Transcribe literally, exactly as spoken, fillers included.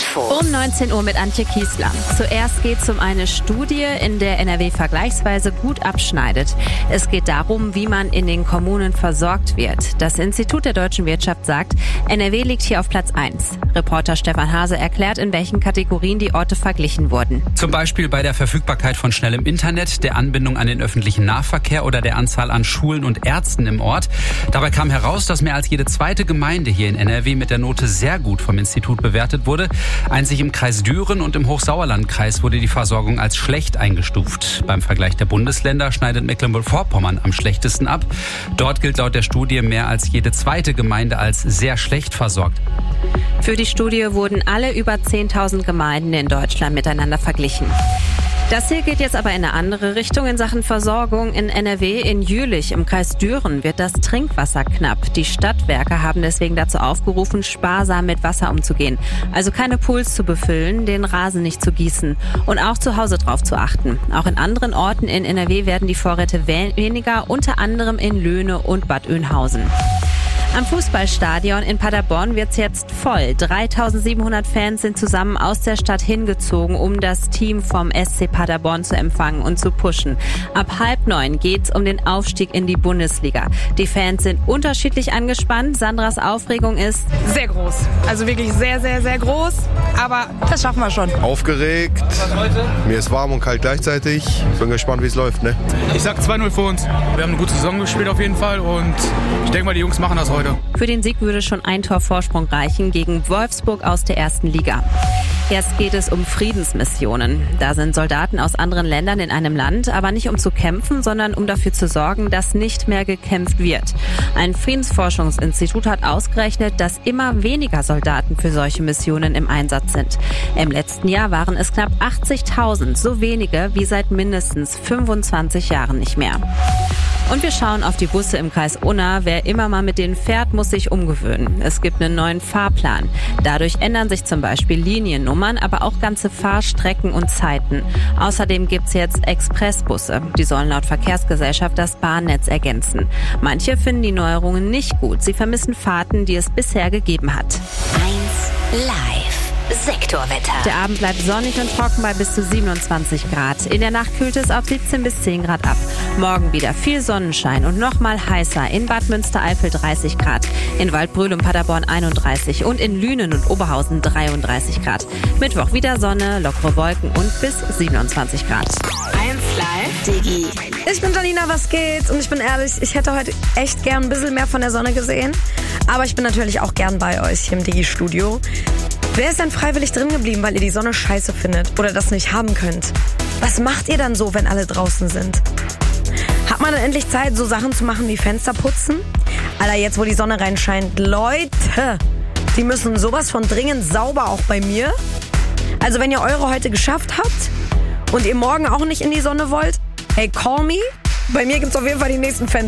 Info. Um neunzehn Uhr mit Antje Kiesler. Zuerst geht es um eine Studie, in der N R W vergleichsweise gut abschneidet. Es geht darum, wie man in den Kommunen versorgt wird. Das Institut der deutschen Wirtschaft sagt, N R W liegt hier auf Platz eins. Reporter Stefan Hase erklärt, in welchen Kategorien die Orte verglichen wurden. Zum Beispiel bei der Verfügbarkeit von schnellem Internet, der Anbindung an den öffentlichen Nahverkehr oder der Anzahl an Schulen und Ärzten im Ort. Dabei kam heraus, dass mehr als jede zweite Gemeinde hier in N R W mit der Note sehr gut vom Institut bewertet wurde. Einzig im Kreis Düren und im Hochsauerlandkreis wurde die Versorgung als schlecht eingestuft. Beim Vergleich der Bundesländer schneidet Mecklenburg-Vorpommern am schlechtesten ab. Dort gilt laut der Studie mehr als jede zweite Gemeinde als sehr schlecht versorgt. Für die Studie wurden alle über zehntausend Gemeinden in Deutschland miteinander verglichen. Das hier geht jetzt aber in eine andere Richtung in Sachen Versorgung. In N R W in Jülich im Kreis Düren wird das Trinkwasser knapp. Die Stadtwerke haben deswegen dazu aufgerufen, sparsam mit Wasser umzugehen. Also keine Pools zu befüllen, den Rasen nicht zu gießen und auch zu Hause drauf zu achten. Auch in anderen Orten in N R W werden die Vorräte weniger, unter anderem in Löhne und Bad Oeynhausen. Am Fußballstadion in Paderborn wird's jetzt voll. dreitausendsiebenhundert Fans sind zusammen aus der Stadt hingezogen, um das Team vom S C Paderborn zu empfangen und zu pushen. Ab halb neun geht's um den Aufstieg in die Bundesliga. Die Fans sind unterschiedlich angespannt. Sandras Aufregung ist sehr groß. Also wirklich sehr, sehr, sehr groß. Aber das schaffen wir schon. Aufgeregt. Mir ist warm und kalt gleichzeitig. Bin gespannt, wie es läuft, ne? Ich sag zwei null für uns. Wir haben eine gute Saison gespielt auf jeden Fall und ich denke mal, die Jungs machen das heute. Für den Sieg würde schon ein Tor Vorsprung reichen gegen Wolfsburg aus der ersten Liga. Erst geht es um Friedensmissionen. Da sind Soldaten aus anderen Ländern in einem Land, aber nicht um zu kämpfen, sondern um dafür zu sorgen, dass nicht mehr gekämpft wird. Ein Friedensforschungsinstitut hat ausgerechnet, dass immer weniger Soldaten für solche Missionen im Einsatz sind. Im letzten Jahr waren es knapp achtzigtausend, so wenige wie seit mindestens fünfundzwanzig Jahren nicht mehr. Und wir schauen auf die Busse im Kreis Unna. Wer immer mal mit denen fährt, muss sich umgewöhnen. Es gibt einen neuen Fahrplan. Dadurch ändern sich zum Beispiel Liniennummern, aber auch ganze Fahrstrecken und Zeiten. Außerdem gibt's jetzt Expressbusse. Die sollen laut Verkehrsgesellschaft das Bahnnetz ergänzen. Manche finden die Neuerungen nicht gut. Sie vermissen Fahrten, die es bisher gegeben hat. eins Live. Sektorwetter. Der Abend bleibt sonnig und trocken bei bis zu siebenundzwanzig Grad. In der Nacht kühlt es auf siebzehn bis zehn Grad ab. Morgen wieder viel Sonnenschein und nochmal heißer. In Bad Münstereifel dreißig Grad, in Waldbröl und Paderborn einunddreißig und in Lünen und Oberhausen dreiunddreißig Grad. Mittwoch wieder Sonne, lockere Wolken und bis siebenundzwanzig Grad. eins Live. Diggi. Ich bin Janina, was geht? Und ich bin ehrlich, ich hätte heute echt gern ein bisschen mehr von der Sonne gesehen. Aber ich bin natürlich auch gern bei euch hier im Diggi-Studio. Wer ist denn freiwillig drin geblieben, weil ihr die Sonne scheiße findet oder das nicht haben könnt? Was macht ihr dann so, wenn alle draußen sind? Hat man dann endlich Zeit, so Sachen zu machen wie Fenster putzen? Alter, jetzt wo die Sonne reinscheint, Leute, die müssen sowas von dringend sauber auch bei mir. Also wenn ihr eure heute geschafft habt und ihr morgen auch nicht in die Sonne wollt, hey, call me. Bei mir gibt's auf jeden Fall die nächsten Fenster.